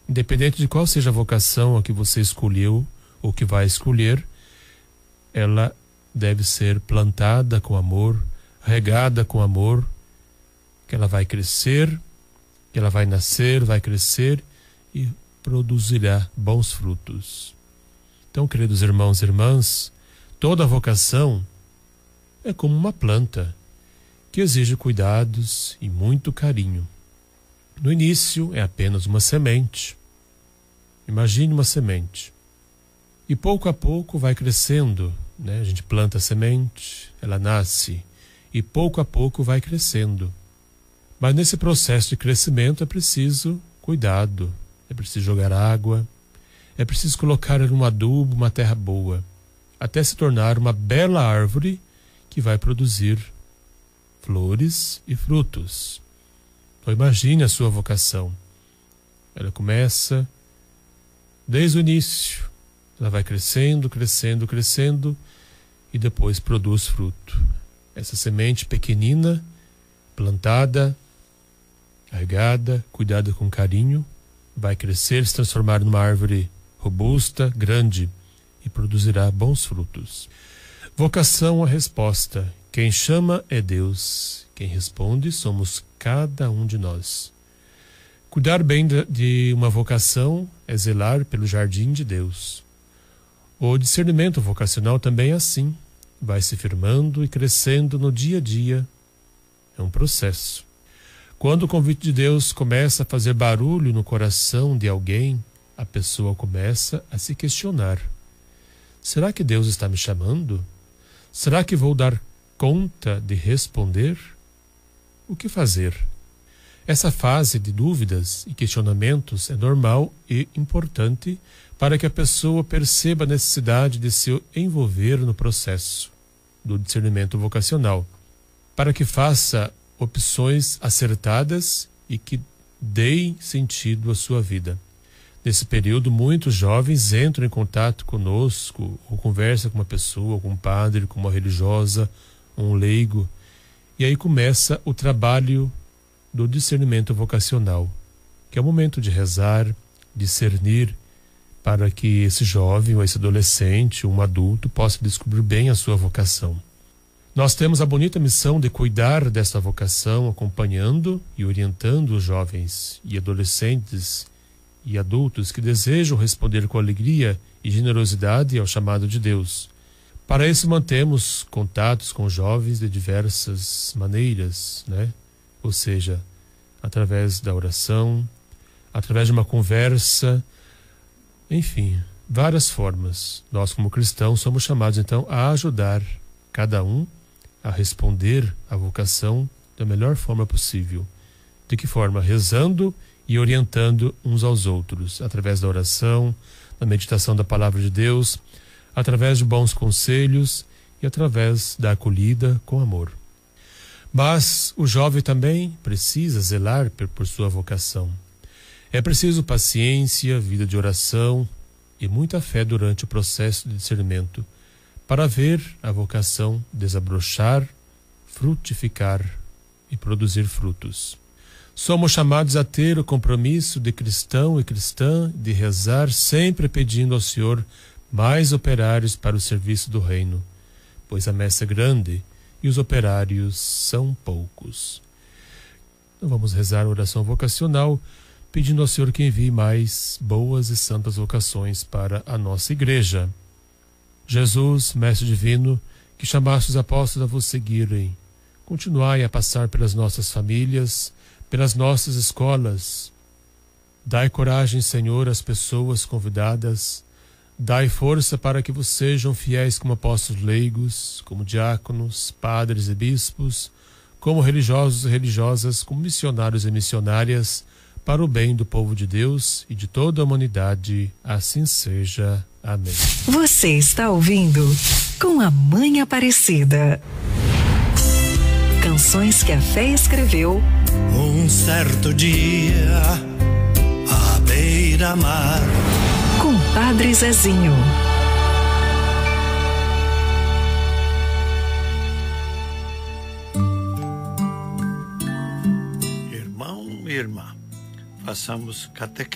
Independente de qual seja a vocação a que você escolheu ou que vai escolher, ela deve ser plantada com amor, regada com amor, que ela vai crescer, que ela vai nascer, vai crescer e produzirá bons frutos. Então, queridos irmãos e irmãs, toda vocação é como uma planta que exige cuidados e muito carinho. No início é apenas uma semente. Imagine uma semente. E pouco a pouco vai crescendo, né? A gente planta a semente, ela nasce e pouco a pouco vai crescendo. Mas nesse processo de crescimento é preciso cuidado, é preciso jogar água, é preciso colocar num adubo, uma terra boa, até se tornar uma bela árvore que vai produzir flores e frutos. Então imagine a sua vocação. Ela começa desde o início, ela vai crescendo, crescendo, crescendo e depois produz fruto. Essa semente pequenina, plantada, regada, cuidada com carinho, vai crescer, se transformar numa árvore robusta, grande e produzirá bons frutos. Vocação à resposta. Quem chama é Deus. Quem responde somos cada um de nós. Cuidar bem de uma vocação é zelar pelo jardim de Deus. O discernimento vocacional também é assim. Vai se firmando e crescendo no dia a dia. É um processo. Quando o convite de Deus começa a fazer barulho no coração de alguém, a pessoa começa a se questionar. Será que Deus está me chamando? Será que vou dar conta de responder? O que fazer? Essa fase de dúvidas e questionamentos é normal e importante para que a pessoa perceba a necessidade de se envolver no processo do discernimento vocacional, para que faça opções acertadas e que deem sentido à sua vida. Nesse período, muitos jovens entram em contato conosco ou conversam com uma pessoa, com um padre, com uma religiosa, um leigo, e aí começa o trabalho do discernimento vocacional, que é o momento de rezar, discernir, para que esse jovem ou esse adolescente, um adulto, possa descobrir bem a sua vocação. Nós temos a bonita missão de cuidar dessa vocação, acompanhando e orientando os jovens e adolescentes e adultos que desejam responder com alegria e generosidade ao chamado de Deus. Para isso mantemos contatos com jovens de diversas maneiras, né? Ou seja, através da oração, através de uma conversa, enfim, várias formas. Nós, como cristãos, somos chamados então a ajudar cada um a responder à vocação da melhor forma possível. De que forma? Rezando e orientando uns aos outros, através da oração, da meditação da palavra de Deus, através de bons conselhos e através da acolhida com amor. Mas o jovem também precisa zelar por sua vocação. É preciso paciência, vida de oração e muita fé durante o processo de discernimento, para ver a vocação desabrochar, frutificar e produzir frutos. Somos chamados a ter o compromisso de cristão e cristã de rezar sempre pedindo ao Senhor mais operários para o serviço do reino, pois a messe é grande e os operários são poucos. Então vamos rezar a oração vocacional, pedindo ao Senhor que envie mais boas e santas vocações para a nossa igreja. Jesus, Mestre Divino, que chamaste os apóstolos a vos seguirem, continuai a passar pelas nossas famílias, pelas nossas escolas. Dai coragem, Senhor, às pessoas convidadas. Dai força para que vos sejam fiéis como apóstolos leigos, como diáconos, padres e bispos, como religiosos e religiosas, como missionários e missionárias, para o bem do povo de Deus e de toda a humanidade. Assim seja. Amém. Você está ouvindo Com a Mãe Aparecida. Canções que a fé escreveu. Um certo dia, à beira-mar, Com Padre Zezinho. irmão e irmã, façamos catequese.